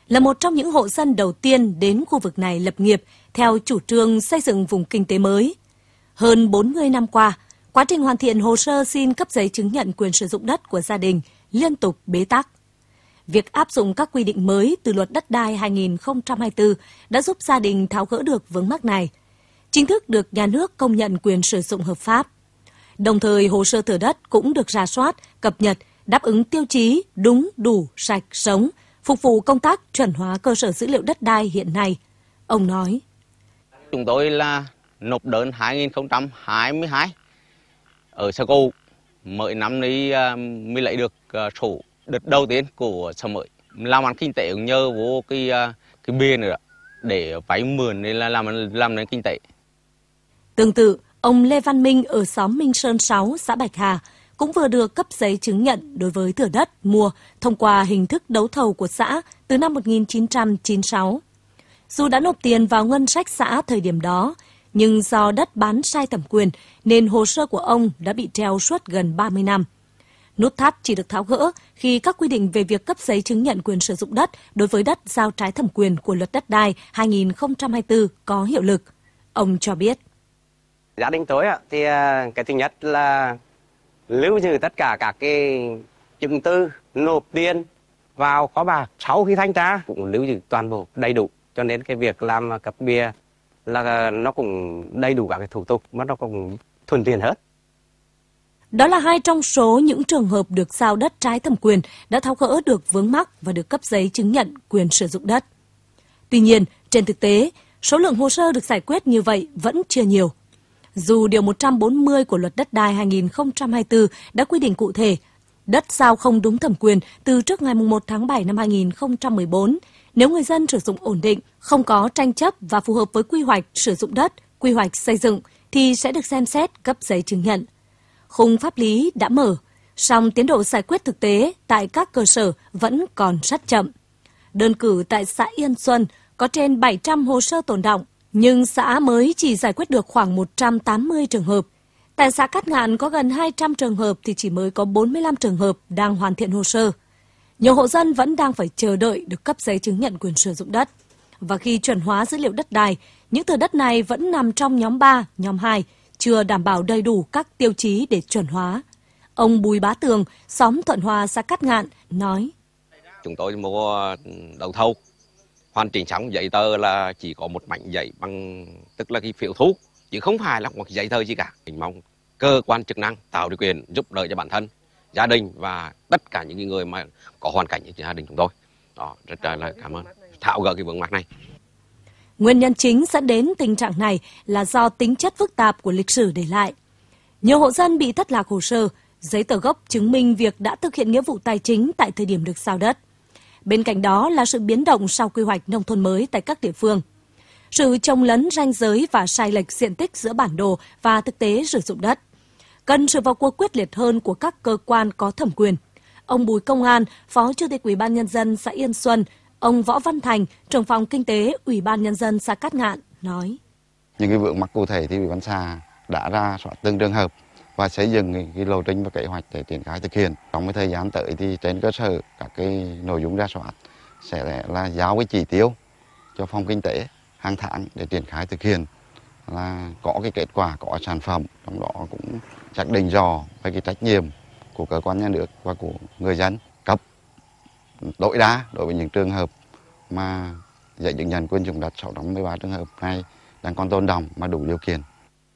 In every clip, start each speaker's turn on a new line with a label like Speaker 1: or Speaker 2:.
Speaker 1: là một trong những hộ dân đầu tiên đến khu vực này lập nghiệp theo chủ trương xây dựng vùng kinh tế mới. Hơn 40 năm qua, quá trình hoàn thiện hồ sơ xin cấp giấy chứng nhận quyền sử dụng đất của gia đình liên tục bế tắc. Việc áp dụng các quy định mới từ Luật Đất đai 2024 đã giúp gia đình tháo gỡ được vướng mắc này, chính thức được nhà nước công nhận quyền sử dụng hợp pháp. Đồng thời, hồ sơ thửa đất cũng được rà soát, cập nhật, đáp ứng tiêu chí đúng, đủ, sạch, sống, phục vụ công tác chuẩn hóa cơ sở dữ liệu đất đai hiện nay. Ông nói:
Speaker 2: Chúng tôi là nộp đơn 2022 ở Sa Cù, mỗi năm đi mới lấy được sổ đất đầu tiên của xã mới. Làm ăn kinh tế cũng nhờ vô cái bia nữa để vay mượn nên là làm nên kinh tế.
Speaker 1: Tương tự, ông Lê Văn Minh ở xóm Minh Sơn 6, xã Bạch Hà cũng vừa được cấp giấy chứng nhận đối với thửa đất mua thông qua hình thức đấu thầu của xã từ năm 1996. Dù đã nộp tiền vào ngân sách xã thời điểm đó, nhưng do đất bán sai thẩm quyền nên hồ sơ của ông đã bị treo suốt gần 30 năm. Nút thắt chỉ được tháo gỡ khi các quy định về việc cấp giấy chứng nhận quyền sử dụng đất đối với đất giao trái thẩm quyền của Luật Đất đai 2024 có hiệu lực. Ông cho biết:
Speaker 3: Gia đình tôi thì cái thứ nhất là lưu trữ tất cả các cái chứng từ, nộp tiền vào kho bạc, sau khi thanh tra cũng lưu trữ toàn bộ đầy đủ, cho nên cái việc làm cấp bia là nó cũng đầy đủ các cái thủ tục mà nó cũng thuận tiện hơn.
Speaker 1: Đó là hai trong số những trường hợp được giao đất trái thẩm quyền đã tháo gỡ được vướng mắc và được cấp giấy chứng nhận quyền sử dụng đất. Tuy nhiên, trên thực tế, số lượng hồ sơ được giải quyết như vậy vẫn chưa nhiều. Dù Điều 140 của Luật Đất đai 2024 đã quy định cụ thể, đất giao không đúng thẩm quyền từ trước ngày 1 tháng 7 năm 2014, nếu người dân sử dụng ổn định, không có tranh chấp và phù hợp với quy hoạch sử dụng đất, quy hoạch xây dựng, thì sẽ được xem xét cấp giấy chứng nhận. Khung pháp lý đã mở, song tiến độ giải quyết thực tế tại các cơ sở vẫn còn rất chậm. Đơn cử tại xã Yên Xuân có trên 700 hồ sơ tồn đọng, nhưng xã mới chỉ giải quyết được khoảng 180 trường hợp. Tại xã Cát Ngạn có gần 200 trường hợp thì chỉ mới có 45 trường hợp đang hoàn thiện hồ sơ. Nhiều hộ dân vẫn đang phải chờ đợi được cấp giấy chứng nhận quyền sử dụng đất. Và khi chuẩn hóa dữ liệu đất đai, những thửa đất này vẫn nằm trong nhóm 3, nhóm 2, chưa đảm bảo đầy đủ các tiêu chí để chuẩn hóa. Ông Bùi Bá Tường, xóm Thuận Hòa, xã Cát Ngạn, nói:
Speaker 2: Chúng tôi mua đấu thầu, hoàn chỉnh xong giấy tờ là chỉ có một mảnh giấy bằng, tức là cái phiếu thu, chứ không phải là một giấy tờ gì cả. Mình mong cơ quan chức năng tạo điều kiện giúp đỡ cho bản thân, gia đình và tất cả những người mà có hoàn cảnh như gia đình chúng tôi. Đó, rất là cảm ơn tháo gỡ cái vướng mắc này.
Speaker 1: Nguyên nhân chính dẫn đến tình trạng này là do tính chất phức tạp của lịch sử để lại. Nhiều hộ dân bị thất lạc hồ sơ, giấy tờ gốc chứng minh việc đã thực hiện nghĩa vụ tài chính tại thời điểm được giao đất. Bên cạnh đó là sự biến động sau quy hoạch nông thôn mới tại các địa phương. Sự chồng lấn ranh giới và sai lệch diện tích giữa bản đồ và thực tế sử dụng đất. Cần sự vào cuộc quyết liệt hơn của các cơ quan có thẩm quyền. Ông Bùi Công An, Phó Chủ tịch Ủy ban Nhân dân xã Yên Xuân, ông Võ Văn Thành, trưởng phòng kinh tế Ủy ban Nhân dân xã Cát Ngạn nói:
Speaker 4: Những cái vướng mắc cụ thể thì Ủy ban xã đã ra soát từng trường hợp và xây dựng cái lộ trình và kế hoạch để triển khai thực hiện. Trong cái thời gian tới thì trên cơ sở các cái nội dung ra soát sẽ là giao cái chỉ tiêu cho phòng kinh tế hàng tháng để triển khai thực hiện, là có cái kết quả, có sản phẩm, trong đó cũng xác định rõ về cái trách nhiệm của cơ quan nhà nước và của người dân cấp tối đa đối với những trường hợp mà giấy chứng nhận quyền sử dụng đất 613 trường hợp này đang còn tồn đọng mà đủ điều kiện.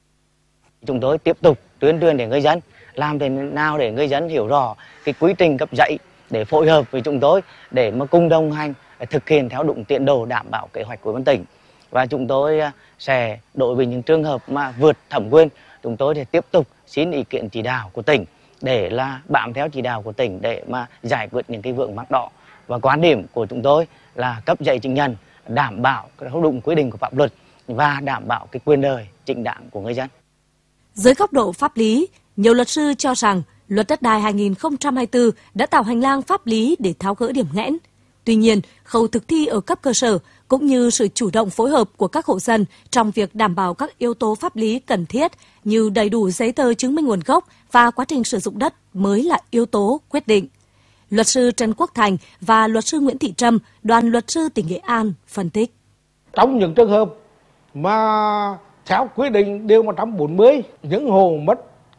Speaker 5: Chúng tôi tiếp tục tuyên truyền để người dân, làm thế nào để người dân hiểu rõ cái quy trình cấp giấy để phối hợp với chúng tôi để mà cùng đồng hành thực hiện theo đúng tiến độ, đảm bảo kế hoạch của ban tỉnh. Và chúng tôi sẽ đối với những trường hợp mà vượt thẩm quyền, chúng tôi sẽ tiếp tục xin ý kiến chỉ đạo của tỉnh để là bám theo chỉ đạo của tỉnh để mà giải quyết những cái vướng mắc đó. Và quan điểm của chúng tôi là cấp giấy chứng nhận đảm bảo theo đúng quy định của pháp luật và đảm bảo cái quyền lợi chính đáng của người dân.
Speaker 1: Dưới góc độ pháp lý, nhiều luật sư cho rằng Luật Đất đai 2024 đã tạo hành lang pháp lý để tháo gỡ điểm nghẽn. Tuy nhiên, khâu thực thi ở cấp cơ sở cũng như sự chủ động phối hợp của các hộ dân trong việc đảm bảo các yếu tố pháp lý cần thiết như đầy đủ giấy tờ chứng minh nguồn gốc và quá trình sử dụng đất mới là yếu tố quyết định. Luật sư Trần Quốc Thành và luật sư Nguyễn Thị Trâm, đoàn luật sư tỉnh Nghệ An phân tích.
Speaker 6: Trong những trường hợp mà theo quy định điều 140, những hộ mất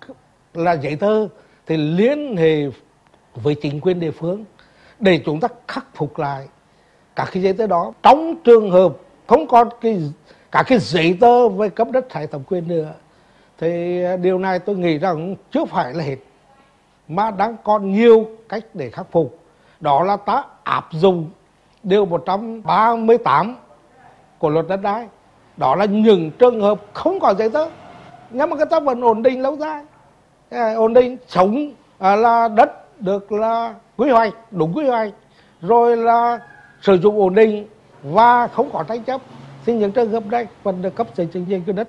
Speaker 6: là giấy tờ thì liên hệ với chính quyền địa phương để chúng ta khắc phục lại các cái giấy tờ đó. Trong trường hợp không còn các cái giấy tờ về cấp đất sai thẩm quyền nữa thì điều này tôi nghĩ rằng chưa phải là hết, mà đang còn nhiều cách để khắc phục. Đó là ta áp dụng điều 138 của luật đất đai. Đó là những trường hợp không có giấy tờ nhưng mà người ta vẫn ổn định lâu dài, ổn định sống là đất được là quy hoạch đúng quy hoạch, rồi là sử dụng ổn định và không có tranh chấp, thì những trường hợp này vẫn được cấp giấy chứng nhận quyền đất.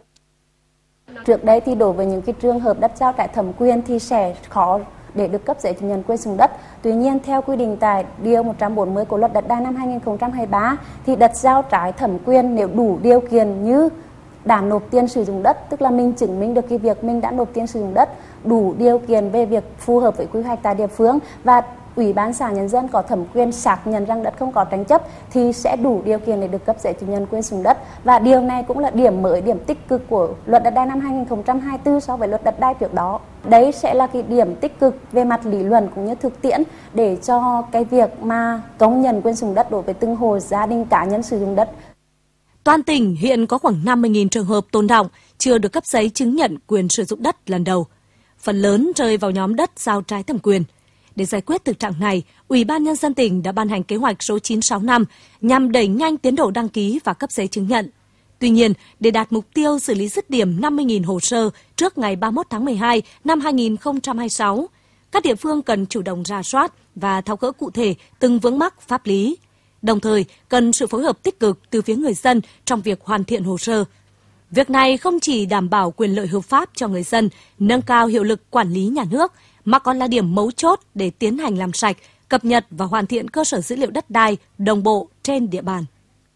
Speaker 7: Trước đây thì đối với những cái trường hợp đất giao trái thẩm quyền thì sẽ khó để được cấp giấy chứng nhận quyền sử dụng đất. Tuy nhiên theo quy định tại điều 140 của luật đất đai năm 2023 thì đất giao trái thẩm quyền nếu đủ điều kiện như đã nộp tiền sử dụng đất, tức là mình chứng minh được cái việc mình đã nộp tiền sử dụng đất, đủ điều kiện về việc phù hợp với quy hoạch tại địa phương và Ủy ban xã nhân dân có thẩm quyền xác nhận rằng đất không có tranh chấp thì sẽ đủ điều kiện để được cấp giấy chứng nhận quyền sử dụng đất. Và điều này cũng là điểm mới, điểm tích cực của luật đất đai năm 2024 so với luật đất đai trước đó. Đấy sẽ là cái điểm tích cực về mặt lý luận cũng như thực tiễn để cho cái việc mà công nhận quyền sử dụng đất đối với từng hộ gia đình cá nhân sử dụng đất.
Speaker 1: Toàn tỉnh hiện có khoảng 50.000 trường hợp tồn đọng chưa được cấp giấy chứng nhận quyền sử dụng đất lần đầu. Phần lớn rơi vào nhóm đất giao trái thẩm quyền. Để giải quyết thực trạng này, Ủy ban Nhân dân tỉnh đã ban hành kế hoạch số 965 nhằm đẩy nhanh tiến độ đăng ký và cấp giấy chứng nhận. Tuy nhiên, để đạt mục tiêu xử lý dứt điểm 50.000 hồ sơ trước ngày 31 tháng 12 năm 2026, các địa phương cần chủ động rà soát và tháo gỡ cụ thể từng vướng mắc pháp lý. Đồng thời, cần sự phối hợp tích cực từ phía người dân trong việc hoàn thiện hồ sơ. Việc này không chỉ đảm bảo quyền lợi hợp pháp cho người dân, nâng cao hiệu lực quản lý nhà nước, mà còn là điểm mấu chốt để tiến hành làm sạch, cập nhật và hoàn thiện cơ sở dữ liệu đất đai đồng bộ trên địa bàn.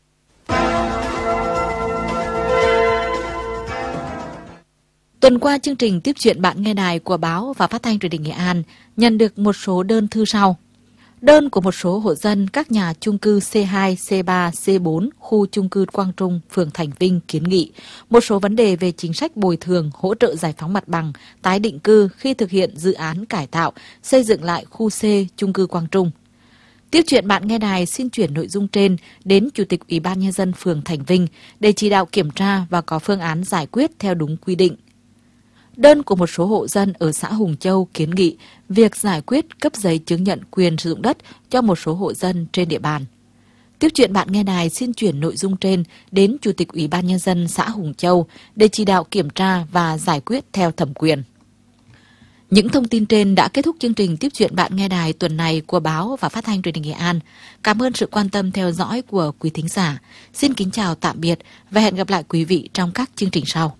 Speaker 8: Tuần qua, chương trình Tiếp chuyện bạn nghe đài của báo và Phát thanh Truyền hình Nghệ An nhận được một số đơn thư sau. Đơn của một số hộ dân các nhà chung cư C2, C3, C4, khu chung cư Quang Trung, phường Thành Vinh kiến nghị một số vấn đề về chính sách bồi thường, hỗ trợ giải phóng mặt bằng, tái định cư khi thực hiện dự án cải tạo, xây dựng lại khu C chung cư Quang Trung. Tiếp chuyện bạn nghe đài xin chuyển nội dung trên đến Chủ tịch Ủy ban Nhân dân phường Thành Vinh để chỉ đạo kiểm tra và có phương án giải quyết theo đúng quy định. Đơn của một số hộ dân ở xã Hùng Châu kiến nghị việc giải quyết cấp giấy chứng nhận quyền sử dụng đất cho một số hộ dân trên địa bàn. Tiếp chuyện bạn nghe đài xin chuyển nội dung trên đến Chủ tịch Ủy ban Nhân dân xã Hùng Châu để chỉ đạo kiểm tra và giải quyết theo thẩm quyền. Những thông tin trên đã kết thúc chương trình Tiếp chuyện bạn nghe đài tuần này của báo và Phát thanh Truyền hình Nghệ An. Cảm ơn sự quan tâm theo dõi của quý thính giả. Xin kính chào tạm biệt và hẹn gặp lại quý vị trong các chương trình sau.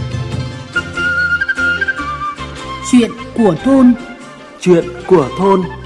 Speaker 9: Chuyện của thôn.
Speaker 10: Chuyện của thôn.